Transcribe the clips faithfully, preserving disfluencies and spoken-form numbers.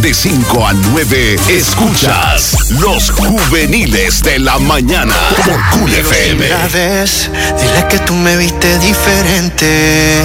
De cinco a nueve, escuchas Los Juveniles de la Mañana por Cool F M. Vez, dile que tú me viste diferente.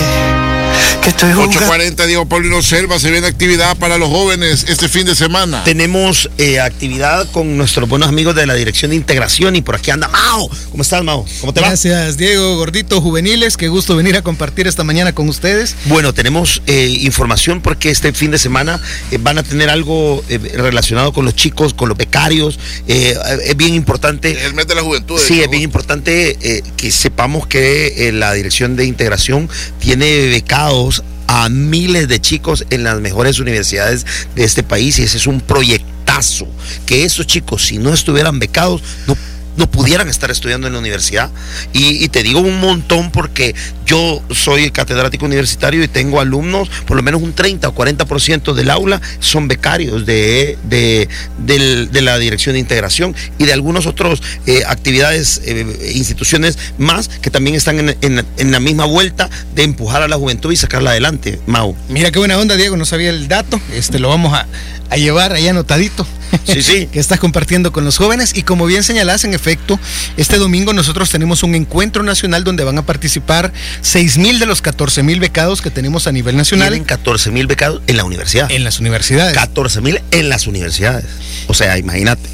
Que estoy jugando. ocho cuarenta, Diego Paulino Selva, se viene actividad para los jóvenes este fin de semana. Tenemos eh, actividad con nuestros buenos amigos de la Dirección de Integración y por aquí anda Mao. ¿Cómo estás, Mao? ¿Cómo te va? Gracias, Diego, Gordito, Juveniles, qué gusto venir a compartir esta mañana con ustedes. Bueno, tenemos eh, información porque este fin de semana eh, van a tener algo eh, relacionado con los chicos, con los becarios. Eh, es bien importante. El mes de la juventud. Sí, ¿no? es bien importante eh, que sepamos que eh, la Dirección de Integración tiene becados a miles de chicos en las mejores universidades de este país y ese es un proyectazo, que esos chicos si no estuvieran becados no no pudieran estar estudiando en la universidad. Y, y te digo un montón porque yo soy catedrático universitario y tengo alumnos, por lo menos un treinta o cuarenta por ciento del aula son becarios de, de, de, de la Dirección de Integración y de algunas otras eh, actividades, eh, instituciones más que también están en, en, en la misma vuelta de empujar a la juventud y sacarla adelante. Mau. Mira qué buena onda, Diego, no sabía el dato, este lo vamos a, a llevar ahí anotadito. Sí, sí. Que estás compartiendo con los jóvenes y como bien señalás, en efecto, este domingo nosotros tenemos un encuentro nacional donde van a participar seis mil de los catorce mil becados que tenemos a nivel nacional. Tienen catorce mil becados en la universidad. En las universidades. catorce mil en las universidades. O sea, imagínate.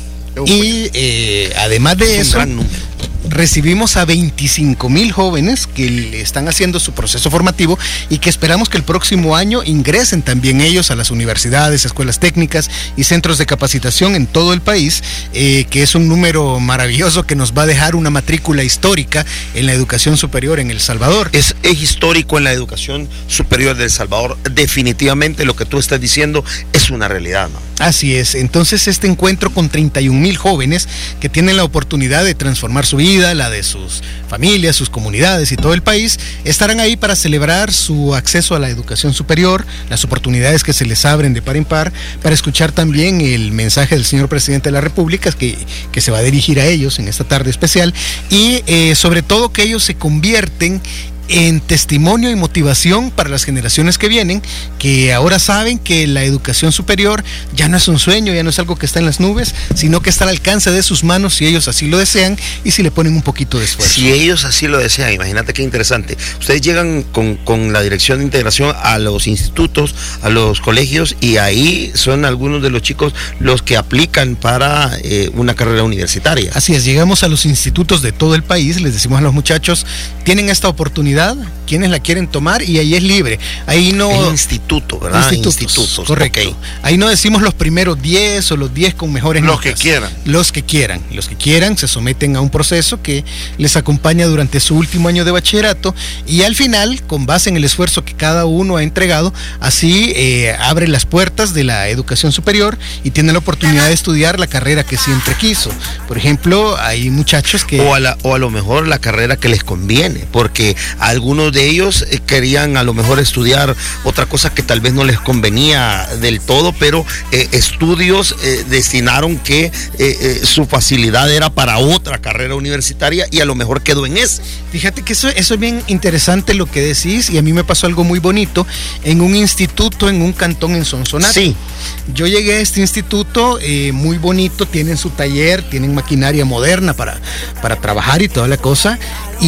Y eh, además de es eso, un gran número. Recibimos a veinticinco mil jóvenes que están haciendo su proceso formativo y que esperamos que el próximo año ingresen también ellos a las universidades, escuelas técnicas y centros de capacitación en todo el país, eh, que es un número maravilloso que nos va a dejar una matrícula histórica en la educación superior en El Salvador. Es, es histórico en la educación superior de El Salvador. Definitivamente lo que tú estás diciendo es una realidad, ¿no? Así es. Entonces este encuentro con treinta y un mil jóvenes que tienen la oportunidad de transformar su vida, la de sus familias, sus comunidades y todo el país, estarán ahí para celebrar su acceso a la educación superior, las oportunidades que se les abren de par en par, para escuchar también el mensaje del señor presidente de la República que, que se va a dirigir a ellos en esta tarde especial y eh, sobre todo que ellos se convierten en testimonio y motivación para las generaciones que vienen, que ahora saben que la educación superior ya no es un sueño, ya no es algo que está en las nubes, sino que está al alcance de sus manos si ellos así lo desean y si le ponen un poquito de esfuerzo. Si ellos así lo desean, imagínate qué interesante. Ustedes llegan con, con la Dirección de Integración a los institutos, a los colegios y ahí son algunos de los chicos los que aplican para eh, una carrera universitaria. Así es, llegamos a los institutos de todo el país, les decimos a los muchachos, tienen esta oportunidad, quienes la quieren tomar y ahí es libre. Ahí no. El instituto, ¿verdad? Institutos, Institutos. Correcto. Okay. Ahí no decimos los primeros diez o los diez con mejores los notas. que quieran. Los que quieran. Los que quieran se someten a un proceso que les acompaña durante su último año de bachillerato y al final, con base en el esfuerzo que cada uno ha entregado, así eh, abre las puertas de la educación superior y tiene la oportunidad de estudiar la carrera que siempre quiso. Por ejemplo, hay muchachos que. O a, la, o a lo mejor la carrera que les conviene, porque algunos de ellos eh, querían a lo mejor estudiar otra cosa que tal vez no les convenía del todo, pero eh, estudios eh, destinaron que eh, eh, su facilidad era para otra carrera universitaria y a lo mejor quedó en ese. Fíjate que eso, eso es bien interesante lo que decís y a mí me pasó algo muy bonito en un instituto en un cantón en Sonsonate. Sí. Yo llegué a este instituto eh, muy bonito, tienen su taller, tienen maquinaria moderna para, para trabajar y toda la cosa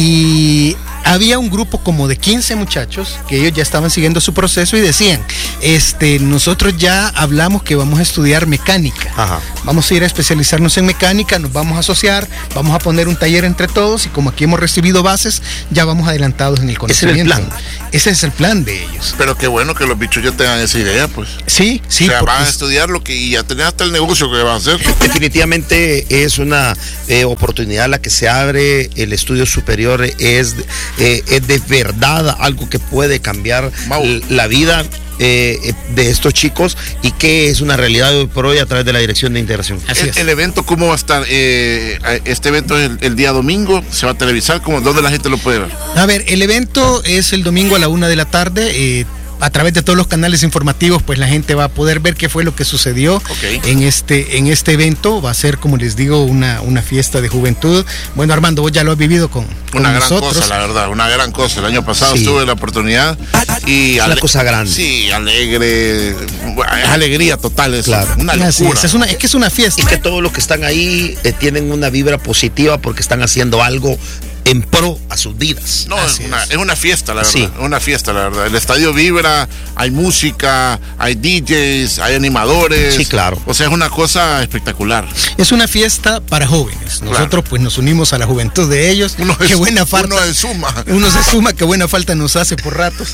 y había un grupo como de quince muchachos que ellos ya estaban siguiendo su proceso y decían, este, nosotros ya hablamos que vamos a estudiar mecánica. Ajá. Vamos a ir a especializarnos en mecánica, nos vamos a asociar, vamos a poner un taller entre todos y como aquí hemos recibido bases, ya vamos adelantados en el conocimiento. Ese es el plan. Ese es el plan de ellos. Pero qué bueno que los bichos ya tengan esa idea, pues. Sí, sí. O sea, van a estudiar lo que y ya tener hasta el negocio que van a hacer. Definitivamente es una eh, oportunidad la que se abre, el estudio superior es, eh, es de verdad algo que puede cambiar Mau. la vida eh, de estos chicos y que es una realidad hoy por hoy a través de la Dirección de Integración. Así el, es. el evento, ¿cómo va a estar? Eh, este evento es el, el día domingo, se va a televisar, ¿cómo, ¿dónde la gente lo puede ver? A ver, el evento es el domingo a la una de la tarde. Eh, a través de todos los canales informativos, pues la gente va a poder ver qué fue lo que sucedió okay. en este en este evento. Va a ser, como les digo, una, una fiesta de juventud. Bueno, Armando, vos ya lo has vivido con, con una nosotros. gran cosa, la verdad, una gran cosa. El año pasado Sí. tuve la oportunidad y Es una cosa grande. Sí, alegre, es alegría total eso. Claro. Una Así locura. es, es, una, es que es una fiesta. Y que todos los que están ahí eh, tienen una vibra positiva porque están haciendo algo en pro a sus vidas. No, es Así una, es. es una fiesta, la verdad. Sí. Es una fiesta, la verdad. El estadio vibra, hay música, hay D Js, hay animadores. Sí, claro. O sea, es una cosa espectacular. Es una fiesta para jóvenes. Nosotros Claro. pues nos unimos a la juventud de ellos. Uno Qué es- buena falta. uno es suma. Uno se suma, qué buena falta nos hace por ratos.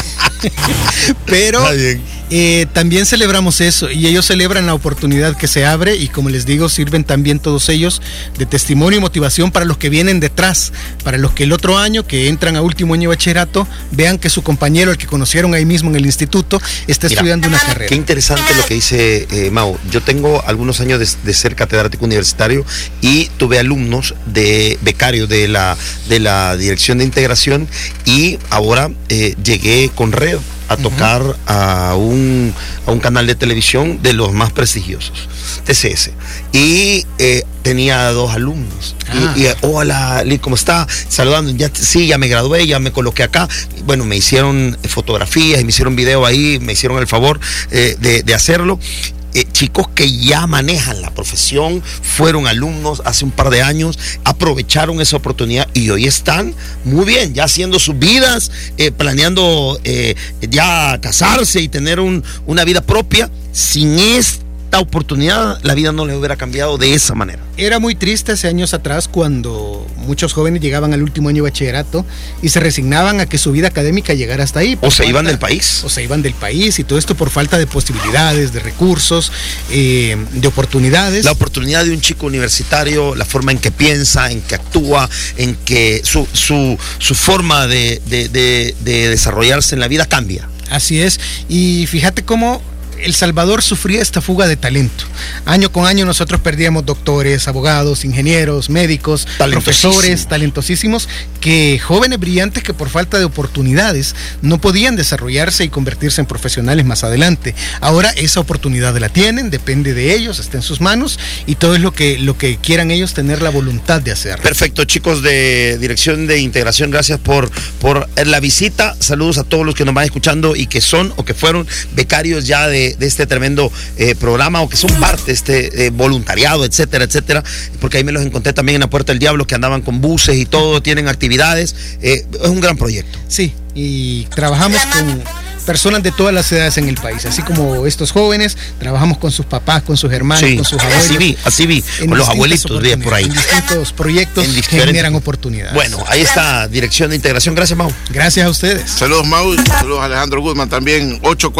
Pero Está bien. eh, también celebramos eso y ellos celebran la oportunidad que se abre y, como les digo, sirven también todos ellos de testimonio y motivación para los que vienen detrás, para los que el otro año que entran a último año de bachillerato vean que su compañero, el que conocieron ahí mismo en el instituto, está Mira, estudiando una carrera. Qué interesante lo que dice eh, Mau. Yo tengo algunos años de, de ser catedrático universitario y tuve alumnos de becarios de la, de la Dirección de Integración y ahora eh, llegué con Red a tocar uh-huh. a, un, a un canal de televisión de los más prestigiosos, T C S. Y eh, tenía dos alumnos. Ah. Y, y hola, Lid, ¿cómo está? Saludando. Ya, sí, ya me gradué, ya me coloqué acá. Bueno, me hicieron fotografías y me hicieron video ahí, me hicieron el favor eh, de, de hacerlo. Eh, chicos que ya manejan la profesión, fueron alumnos hace un par de años, aprovecharon esa oportunidad y hoy están muy bien, ya haciendo sus vidas, eh, planeando eh, ya casarse y tener un, una vida propia. Sin esta oportunidad, la vida no les hubiera cambiado de esa manera. Era muy triste hace años atrás cuando muchos jóvenes llegaban al último año de bachillerato y se resignaban a que su vida académica llegara hasta ahí. O se falta, iban del país. O se iban del país y todo esto por falta de posibilidades, de recursos, eh, de oportunidades. La oportunidad de un chico universitario, la forma en que piensa, en que actúa, en que su, su, su forma de, de, de, de desarrollarse en la vida cambia. Así es. Y fíjate cómo El Salvador sufría esta fuga de talento. Año con año nosotros perdíamos doctores, abogados, ingenieros, médicos, profesores talentosísimos, que jóvenes brillantes que por falta de oportunidades no podían desarrollarse y convertirse en profesionales más adelante. Ahora esa oportunidad la tienen, depende de ellos, está en sus manos y todo es lo que, lo que quieran ellos tener la voluntad de hacer. Perfecto, chicos de Dirección de Integración, gracias por, por la visita. Saludos a todos los que nos van escuchando y que son o que fueron becarios ya de de este tremendo eh, programa o que son parte de este eh, voluntariado, etcétera, etcétera, porque ahí me los encontré también en la Puerta del Diablo, que andaban con buses y todo, tienen actividades, eh, es un gran proyecto. Sí, y trabajamos con personas de todas las edades en el país, así como estos jóvenes, trabajamos con sus papás, con sus hermanos, sí, con sus abuelos. Así vi, así vi, con los abuelitos de por ahí. En distintos proyectos en que generan oportunidades. Bueno, ahí está Dirección de Integración, gracias Mau. Gracias a ustedes. Saludos Mau, saludos a Alejandro Guzmán también, ocho